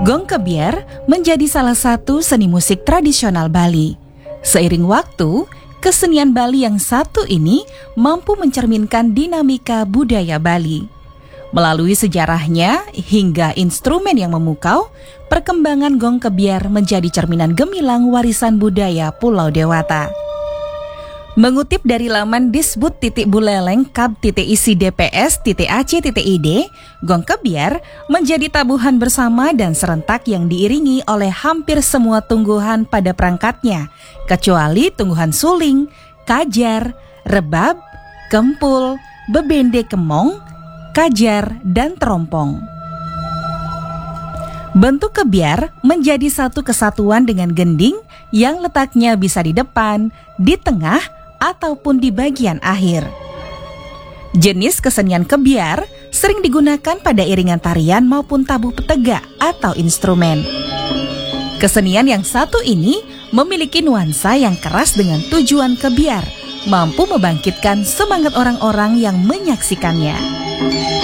Gong Kebiar menjadi salah satu seni musik tradisional Bali. Seiring waktu, kesenian Bali yang satu ini mampu mencerminkan dinamika budaya Bali. Melalui sejarahnya hingga instrumen yang memukau, perkembangan Gong Kebiar menjadi cerminan gemilang warisan budaya Pulau Dewata. Mengutip dari laman disbud.buleleng.kab.isi.dps.ac.id, Gong Kebiar menjadi tabuhan bersama dan serentak yang diiringi oleh hampir semua tungguhan pada perangkatnya, kecuali tungguhan suling, kajar, rebab, kempul, bebende kemong, kajar, dan terompong. Bentuk kebiar menjadi satu kesatuan dengan gending yang letaknya bisa di depan, di tengah, ataupun di bagian akhir. Jenis kesenian kebiar sering digunakan pada iringan tarian maupun tabuh petegak atau instrumen. Kesenian yang satu ini memiliki nuansa yang keras dengan tujuan kebiar, mampu membangkitkan semangat orang-orang yang menyaksikannya.